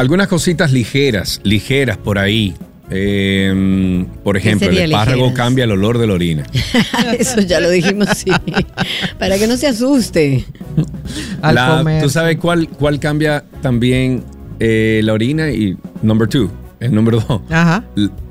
Algunas cositas ligeras por ahí. Por ejemplo, el espárrago ligeras? Cambia el olor de la orina. Eso ya lo dijimos, sí. Para que no se asuste. ¿Tú sabes cuál cambia también la orina? Y el número 2. Ajá.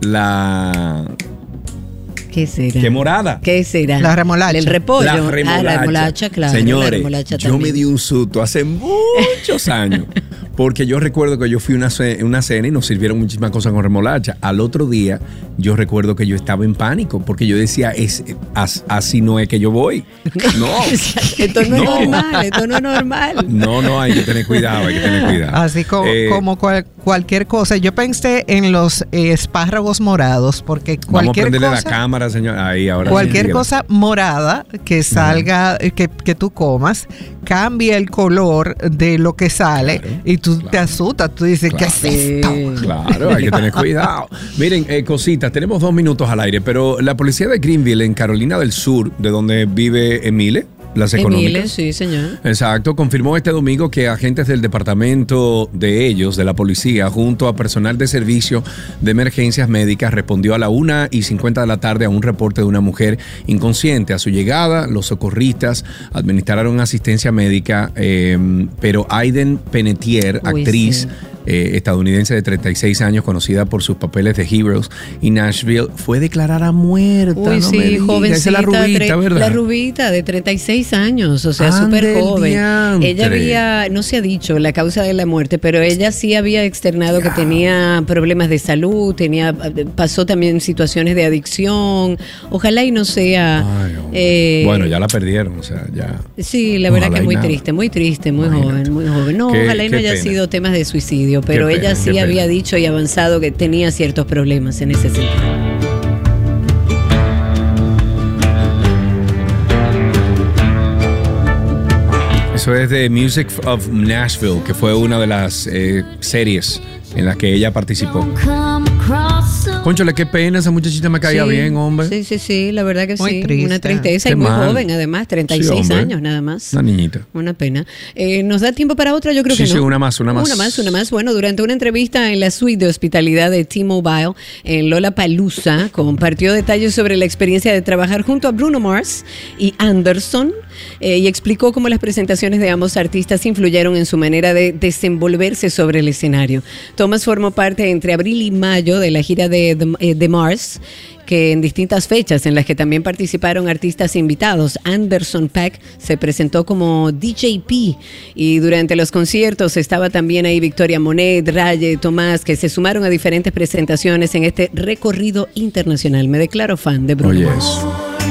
¿Qué será? ¿Qué morada? ¿Qué será? La remolacha. El repollo. La remolacha, claro. Señores, la remolacha yo me di un susto hace muchos años. Porque yo recuerdo que yo fui a una cena y nos sirvieron muchísimas cosas con remolacha. Al otro día, yo recuerdo que yo estaba en pánico porque yo decía, así no es que yo voy. No. Esto no es normal. No, hay que tener cuidado, Así como cualquier cosa. Yo pensé en los espárragos morados porque cualquier Vamos a prenderle cosa, la cámara, señor. Ahí, ahora cualquier sí, cosa morada que salga, que tú comas, cambia el color de lo que sale, claro, y tú te asustas, tú dices, ¿qué es esto? Claro, hay que tener cuidado. Miren, cositas, tenemos 2 minutos al aire, pero la policía de Greenville, en Carolina del Sur, de donde vive Emile, las económicas. Sí, señor. Exacto, confirmó este domingo que agentes del departamento de ellos, de la policía, junto a personal de servicio de emergencias médicas, respondió a la 1:50 de la tarde a un reporte de una mujer inconsciente. A su llegada, los socorristas administraron asistencia médica, pero Aiden Penetier, actriz estadounidense de 36 años, conocida por sus papeles de Heroes y Nashville, fue declarada muerta. Uy, no sí, jovencita. Esa es la rubita, ¿verdad? La rubita de 36 años, o sea, súper joven. Ella había, no se ha dicho la causa de la muerte, pero ella sí había externado que tenía problemas de salud, pasó también situaciones de adicción. Ojalá y no sea... bueno, ya la perdieron, o sea, ya... Sí, la verdad que es muy triste, muy joven, muy joven. No, ojalá y no haya sido temas de suicidio, pero ella sí había dicho y avanzado que tenía ciertos problemas en ese sentido. Eso es de Music of Nashville, que fue una de las series en las que ella participó. Cónchale, qué pena, esa muchachita me caía bien, hombre. Sí, la verdad que muy sí. Triste. Una tristeza Qué y muy mal. joven, además, 36 años nada más. Una niñita. Una pena. ¿Nos da tiempo para otra? Yo creo que no. Sí, una más. Una más. Bueno, durante una entrevista en la suite de hospitalidad de T-Mobile en Lollapalooza, compartió detalles sobre la experiencia de trabajar junto a Bruno Mars y Anderson, y explicó cómo las presentaciones de ambos artistas influyeron en su manera de desenvolverse sobre el escenario. Thomas formó parte entre abril y mayo de la gira de Mars, que en distintas fechas en las que también participaron artistas invitados. Anderson .Paak se presentó como DJP y durante los conciertos estaba también ahí Victoria Monet, Raye, Tomás, que se sumaron a diferentes presentaciones en este recorrido internacional. Me declaro fan de Bruno Mars.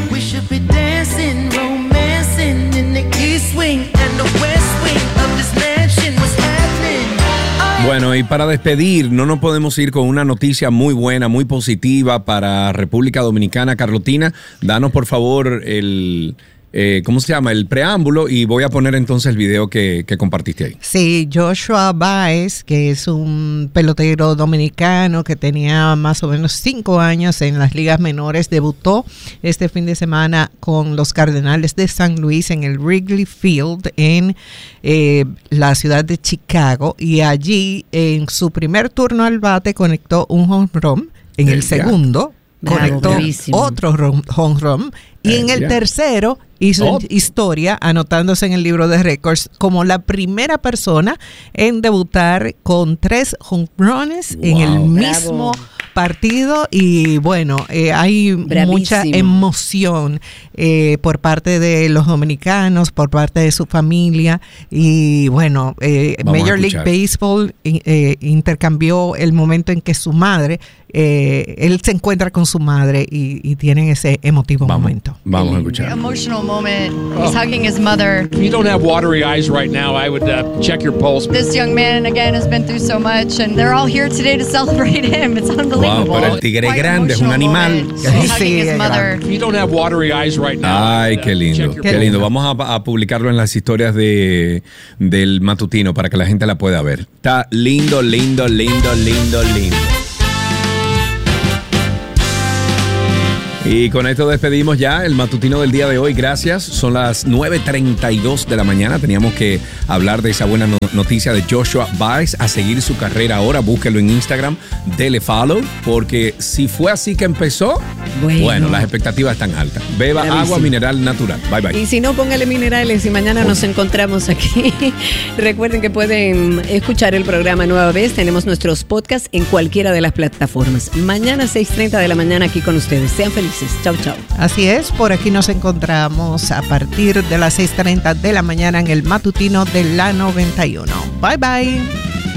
Bueno, y para despedir, no nos podemos ir con una noticia muy buena, muy positiva para República Dominicana. Carlotina, danos por favor ¿cómo se llama? El preámbulo, y voy a poner entonces el video que compartiste ahí. Sí, Joshua Baez, que es un pelotero dominicano que tenía más o menos 5 años en las ligas menores, debutó este fin de semana con los Cardenales de San Luis en el Wrigley Field en la ciudad de Chicago, y allí en su primer turno al bate conectó un home run, en el segundo conectó otro home run, y en el tercero hizo historia, anotándose en el libro de récords como la primera persona en debutar con 3 home runs en el mismo partido. Y bueno, hay mucha emoción por parte de los dominicanos, por parte de su familia, y bueno, Major League Baseball intercambió el momento en que su madre, él se encuentra con su madre y tienen ese emotivo momento. Vamos a escuchar. Emotional moment. He's hugging his mother. If you don't have watery eyes right now, I would check your pulse. This young man, again, has been through so much, and they're all here today to celebrate him. It's unbelievable. Wow, pero el tigre es grande, es un animal. Sí, his mother. If you don't have watery eyes right now. Ay, qué lindo, qué lindo. Vamos a publicarlo en las historias del matutino para que la gente la pueda ver. Está lindo. Y con esto despedimos ya el matutino del día de hoy. Gracias. Son las 9:32 de la mañana. Teníamos que hablar de esa buena noticia de Joshua Buice, a seguir su carrera ahora. Búsquelo en Instagram, dele follow, porque si fue así que empezó, bueno, las expectativas están altas. Beba agua mineral natural. Bye, bye. Y si no, póngale minerales y mañana nos encontramos aquí. Recuerden que pueden escuchar el programa nueva vez. Tenemos nuestros podcasts en cualquiera de las plataformas. Mañana 6:30 de la mañana aquí con ustedes. Sean felices. Chau, chau. Así es, por aquí nos encontramos a partir de las 6:30 de la mañana en el matutino de la 91. Bye, bye.